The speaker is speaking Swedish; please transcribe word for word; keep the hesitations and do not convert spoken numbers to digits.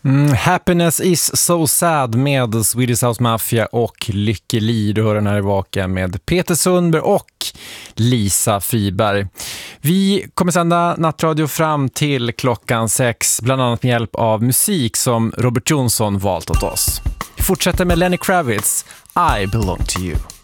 Mm, Happiness is so sad med Swedish House Mafia och Lykke Li. Du hör den här i Vaka med Peter Sundberg och Lisa Friberg. Vi kommer sända nattradio fram till klockan sex, bland annat med hjälp av musik som Robert Jonsson valt åt oss. Vi fortsätter med Lenny Kravitz, I Belong to You.